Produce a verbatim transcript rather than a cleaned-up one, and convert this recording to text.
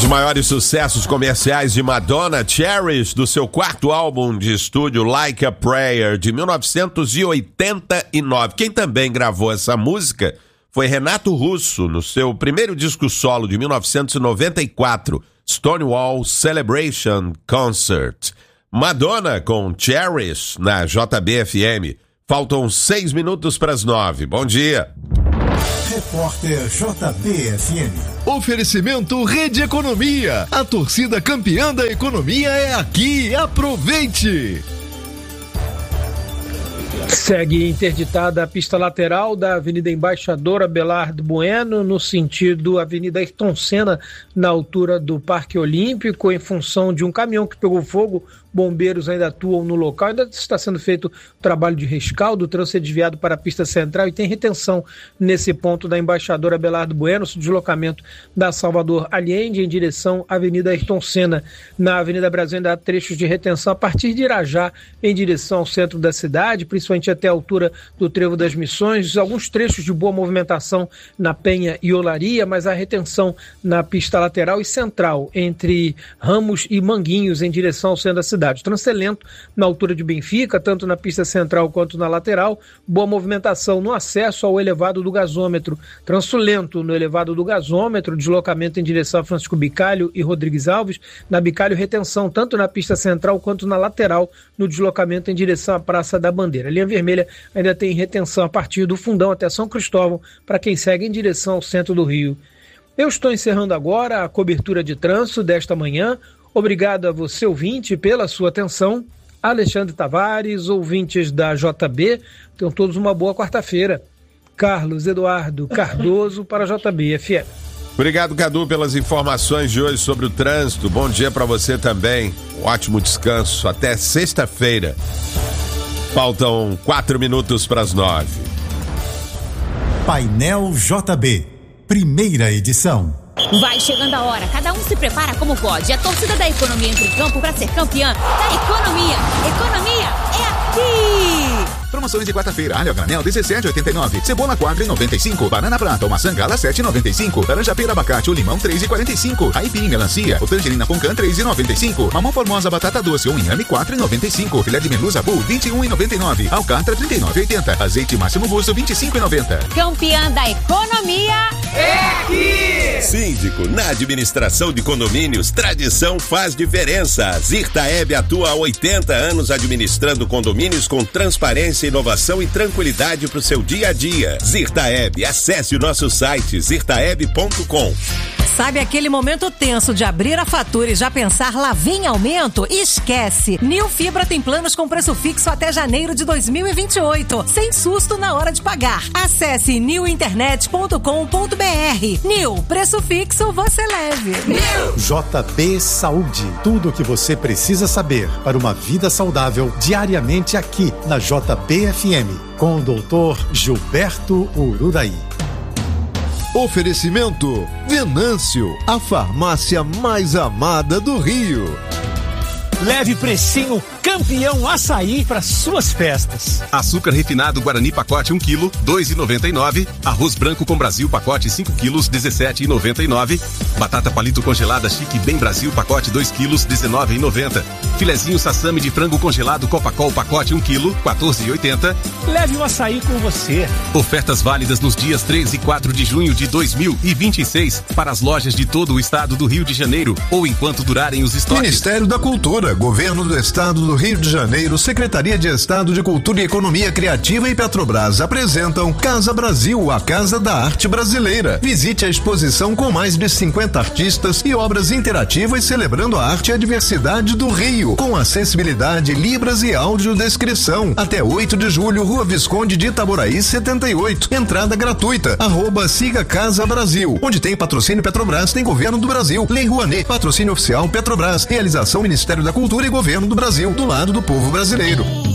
Os maiores sucessos comerciais de Madonna, Cherish, do seu quarto álbum de estúdio Like a Prayer, de mil novecentos e oitenta e nove. Quem também gravou essa música foi Renato Russo, no seu primeiro disco solo de mil novecentos e noventa e quatro, Stonewall Celebration Concert. Madonna com Cherish na J B F M. Faltam seis minutos para as nove. Bom dia. Repórter J B F M. Oferecimento Rede Economia. A torcida campeã da economia é aqui. Aproveite! Segue interditada a pista lateral da Avenida Embaixador Abelardo Bueno, no sentido Avenida Ayrton Senna, na altura do Parque Olímpico, em função de um caminhão que pegou fogo. Bombeiros ainda atuam no local, ainda está sendo feito o trabalho de rescaldo, o trânsito é desviado para a pista central e tem retenção nesse ponto da Embaixador Abelardo Bueno, deslocamento da Salvador Allende em direção à Avenida Ayrton Senna. Na Avenida Brasil ainda há trechos de retenção a partir de Irajá em direção ao centro da cidade, principalmente até a altura do Trevo das Missões, alguns trechos de boa movimentação na Penha e Olaria, mas há retenção na pista lateral e central entre Ramos e Manguinhos em direção ao centro da cidade. O trânsito é lento na altura de Benfica, tanto na pista central quanto na lateral. Boa movimentação no acesso ao elevado do gasômetro. Trânsito lento no elevado do gasômetro, deslocamento em direção a Francisco Bicalho e Rodrigues Alves. Na Bicalho, retenção tanto na pista central quanto na lateral, no deslocamento em direção à Praça da Bandeira. A linha vermelha ainda tem retenção a partir do Fundão até São Cristóvão, para quem segue em direção ao centro do Rio. Eu estou encerrando agora a cobertura de trânsito desta manhã. Obrigado a você, ouvinte, pela sua atenção. Alexandre Tavares, ouvintes da J B, tenham todos uma boa quarta-feira. Carlos Eduardo Cardoso para a J B F M. Obrigado, Cadu, pelas informações de hoje sobre o trânsito. Bom dia para você também. Um ótimo descanso. Até sexta-feira. Faltam quatro minutos para as nove. Painel J B, primeira edição. Vai chegando a hora, cada um se prepara como pode. A torcida da economia entra em campo para ser campeã da economia. Economia é aqui! Promoções de quarta-feira, alho a granel dezessete reais e oitenta e nove centavos, cebola quatro reais e noventa e cinco centavos, banana prata ou maçã gala sete reais e noventa e cinco centavos, laranja pera abacate ou limão três reais e quarenta e cinco centavos, aipim melancia ou tangerina poncan três reais e noventa e cinco centavos, mamão formosa batata doce ou inhame quatro reais e noventa e cinco centavos, filé de merluza bull vinte e um reais e noventa e nove centavos, alcatra trinta e nove reais e oitenta centavos, azeite máximo busto vinte e cinco reais e noventa centavos. Campeã da economia é aqui! Síndico, na administração de condomínios, tradição faz diferença. Zirtaeb atua há oitenta anos administrando condomínios com transparência, inovação e tranquilidade para o seu dia a dia. Zirtaeb, acesse o nosso site zirtaeb ponto com. Sabe aquele momento tenso de abrir a fatura e já pensar lá vem aumento? Esquece! Nil Fibra tem planos com preço fixo até janeiro de dois mil e vinte e oito, sem susto na hora de pagar. Acesse nil internet ponto com ponto br. Nil, preço fixo você leve. Nil! J B Saúde, tudo o que você precisa saber para uma vida saudável diariamente aqui na J B F M, com o doutor Gilberto Ururaí. Oferecimento Venâncio, a farmácia mais amada do Rio. Leve precinho campeão açaí para suas festas. Açúcar refinado Guarani pacote um quilo, dois reais e noventa e nove centavos. Arroz branco com Brasil pacote cinco quilos, dezessete reais e noventa e nove centavos. Batata palito congelada Chique Bem Brasil pacote dois quilos, dezenove reais e noventa centavos. Filezinho sassami de frango congelado Copacol pacote um quilo, quatorze reais e oitenta centavos. Leve um açaí com você. Ofertas válidas nos dias três e quatro de junho de dois mil e vinte e seis para as lojas de todo o estado do Rio de Janeiro ou enquanto durarem os estoques. Ministério da Cultura, Governo do Estado do Rio de Janeiro, Secretaria de Estado de Cultura e Economia Criativa e Petrobras apresentam Casa Brasil, a Casa da Arte Brasileira. Visite a exposição com mais de cinquenta artistas e obras interativas celebrando a arte e a diversidade do Rio, com acessibilidade, libras e audiodescrição. Até oito de julho, Rua Visconde de Itaboraí setenta e oito. Entrada gratuita. Arroba siga Casa Brasil. Onde tem patrocínio Petrobras, tem Governo do Brasil. Lei Rouanet, patrocínio oficial Petrobras. Realização Ministério da Cultura e Governo do Brasil, do lado do povo brasileiro.